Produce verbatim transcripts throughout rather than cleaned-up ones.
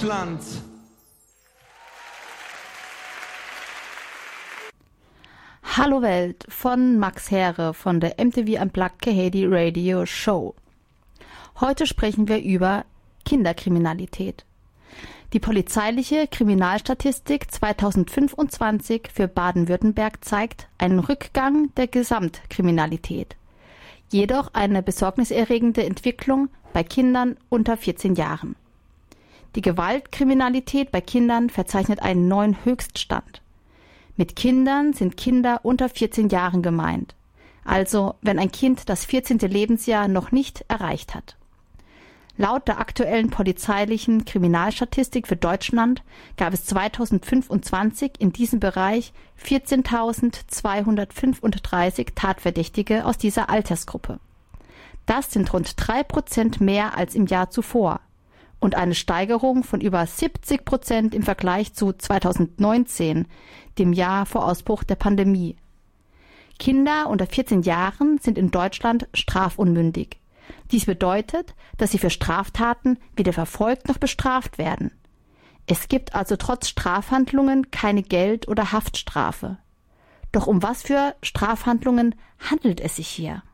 Deutschland. Hallo Welt von Max Heere von der M T V Unplugged Kehedi Radio Show. Heute sprechen wir über Kinderkriminalität. Die polizeiliche Kriminalstatistik zweitausendfünfundzwanzig für Baden-Württemberg zeigt einen Rückgang der Gesamtkriminalität. Jedoch eine besorgniserregende Entwicklung bei Kindern unter vierzehn Jahren. Die Gewaltkriminalität bei Kindern verzeichnet einen neuen Höchststand. Mit Kindern sind Kinder unter vierzehn Jahren gemeint, also wenn ein Kind das vierzehnte Lebensjahr noch nicht erreicht hat. Laut der aktuellen polizeilichen Kriminalstatistik für Deutschland gab es zweitausendfünfundzwanzig in diesem Bereich vierzehntausendzweihundertfünfunddreißig Tatverdächtige aus dieser Altersgruppe. Das sind rund drei Prozent mehr als im Jahr zuvor und eine Steigerung von über siebzig Prozent im Vergleich zu zweitausendneunzehn, dem Jahr vor Ausbruch der Pandemie. Kinder unter vierzehn Jahren sind in Deutschland strafunmündig. Dies bedeutet, dass sie für Straftaten weder verfolgt noch bestraft werden. Es gibt also trotz Strafhandlungen keine Geld- oder Haftstrafe. Doch um was für Strafhandlungen handelt es sich hier?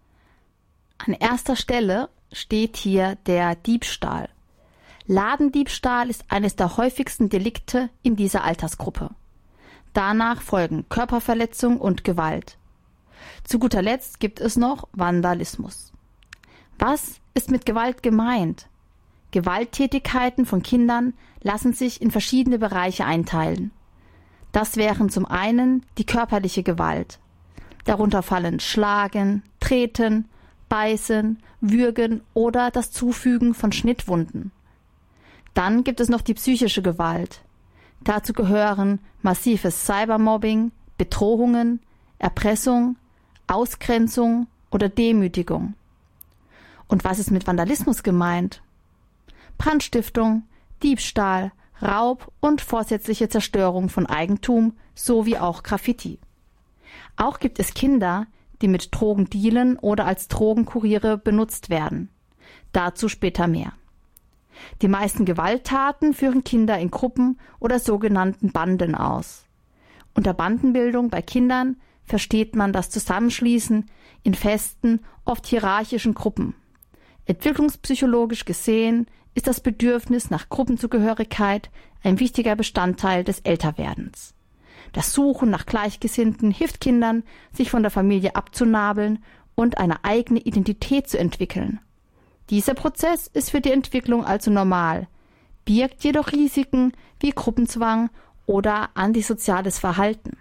An erster Stelle steht hier der Diebstahl. Ladendiebstahl ist eines der häufigsten Delikte in dieser Altersgruppe. Danach folgen Körperverletzung und Gewalt. Zu guter Letzt gibt es noch Vandalismus. Was ist mit Gewalt gemeint? Gewalttätigkeiten von Kindern lassen sich in verschiedene Bereiche einteilen. Das wären zum einen die körperliche Gewalt. Darunter fallen Schlagen, Treten, Beißen, Würgen oder das Zufügen von Schnittwunden. Dann gibt es noch die psychische Gewalt. Dazu gehören massives Cybermobbing, Bedrohungen, Erpressung, Ausgrenzung oder Demütigung. Und was ist mit Vandalismus gemeint? Brandstiftung, Diebstahl, Raub und vorsätzliche Zerstörung von Eigentum sowie auch Graffiti. Auch gibt es Kinder, die mit Drogen dealen oder als Drogenkuriere benutzt werden. Dazu später mehr. Die meisten Gewalttaten führen Kinder in Gruppen oder sogenannten Banden aus. Unter Bandenbildung bei Kindern versteht man das Zusammenschließen in festen, oft hierarchischen Gruppen. Entwicklungspsychologisch gesehen ist das Bedürfnis nach Gruppenzugehörigkeit ein wichtiger Bestandteil des Älterwerdens. Das Suchen nach Gleichgesinnten hilft Kindern, sich von der Familie abzunabeln und eine eigene Identität zu entwickeln. Dieser Prozess ist für die Entwicklung also normal, birgt jedoch Risiken wie Gruppenzwang oder antisoziales Verhalten.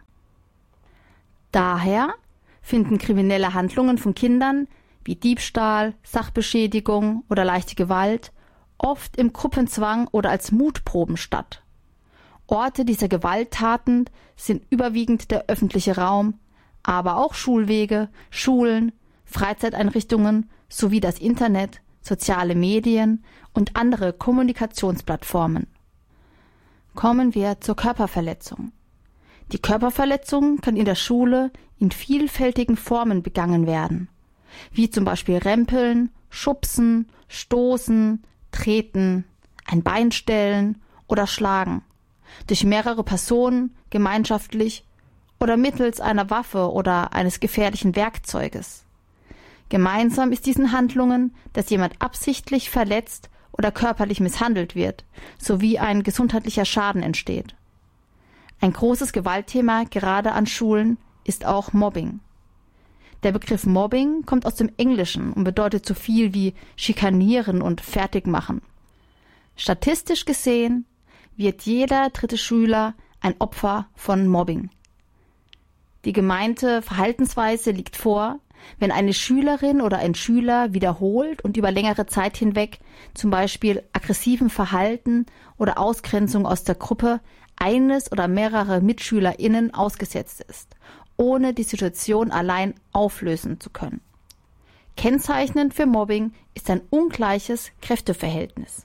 Daher finden kriminelle Handlungen von Kindern wie Diebstahl, Sachbeschädigung oder leichte Gewalt oft im Gruppenzwang oder als Mutproben statt. Orte dieser Gewalttaten sind überwiegend der öffentliche Raum, aber auch Schulwege, Schulen, Freizeiteinrichtungen sowie das Internet, soziale Medien und andere Kommunikationsplattformen. Kommen wir zur Körperverletzung. Die Körperverletzung kann in der Schule in vielfältigen Formen begangen werden, wie zum Beispiel Rempeln, Schubsen, Stoßen, Treten, ein Bein stellen oder Schlagen, durch mehrere Personen, gemeinschaftlich oder mittels einer Waffe oder eines gefährlichen Werkzeuges. Gemeinsam ist diesen Handlungen, dass jemand absichtlich verletzt oder körperlich misshandelt wird, sowie ein gesundheitlicher Schaden entsteht. Ein großes Gewaltthema gerade an Schulen ist auch Mobbing. Der Begriff Mobbing kommt aus dem Englischen und bedeutet so viel wie schikanieren und fertigmachen. Statistisch gesehen wird jeder dritte Schüler ein Opfer von Mobbing. Die gemeinte Verhaltensweise liegt vor, wenn eine Schülerin oder ein Schüler wiederholt und über längere Zeit hinweg zum Beispiel aggressivem Verhalten oder Ausgrenzung aus der Gruppe eines oder mehrere MitschülerInnen ausgesetzt ist, ohne die Situation allein auflösen zu können. Kennzeichnend für Mobbing ist ein ungleiches Kräfteverhältnis.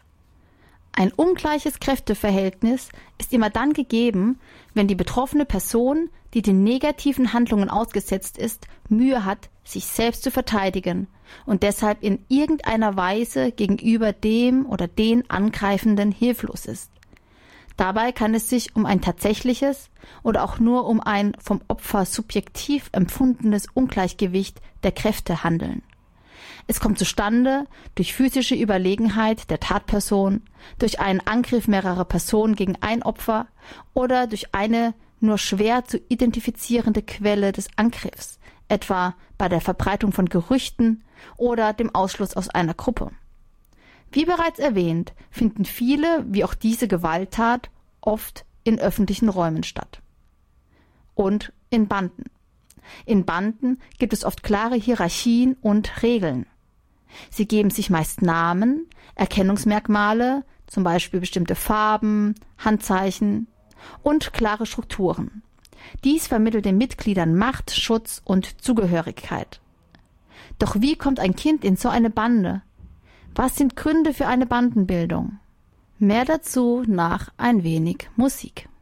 Ein ungleiches Kräfteverhältnis ist immer dann gegeben, wenn die betroffene Person, die den negativen Handlungen ausgesetzt ist, Mühe hat, sich selbst zu verteidigen und deshalb in irgendeiner Weise gegenüber dem oder den Angreifenden hilflos ist. Dabei kann es sich um ein tatsächliches oder auch nur um ein vom Opfer subjektiv empfundenes Ungleichgewicht der Kräfte handeln. Es kommt zustande durch physische Überlegenheit der Tatperson, durch einen Angriff mehrerer Personen gegen ein Opfer oder durch eine nur schwer zu identifizierende Quelle des Angriffs, etwa bei der Verbreitung von Gerüchten oder dem Ausschluss aus einer Gruppe. Wie bereits erwähnt, finden viele, wie auch diese Gewalttat, oft in öffentlichen Räumen statt. Und in Banden. In Banden gibt es oft klare Hierarchien und Regeln. Sie geben sich meist Namen, Erkennungsmerkmale, zum Beispiel bestimmte Farben, Handzeichen und klare Strukturen. Dies vermittelt den Mitgliedern Macht, Schutz und Zugehörigkeit. Doch wie kommt ein Kind in so eine Bande? Was sind Gründe für eine Bandenbildung? Mehr dazu nach ein wenig Musik.